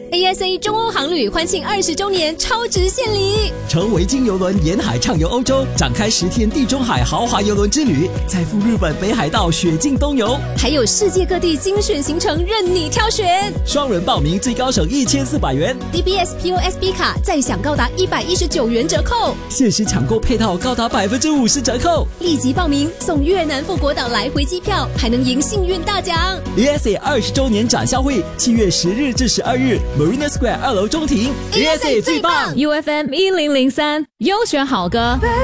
ASA 中欧航旅欢庆20周年超值献礼， 乘维京邮轮沿海畅游欧洲，展开10天地中海豪华邮轮之旅，再赴日本北海道雪境东游， 还有世界各地精选行程任你挑选。 双人报名最高省1400元 DBS POSB 卡再享高达119元折扣， 限时抢购配套高达50%折扣， 立即报名送越南富国岛来回机票，还能赢幸运大奖。 ASA 20周年展销会7月10日至12日 Marina Square 2楼中庭 ASA 最棒 UFM 1003优选好歌。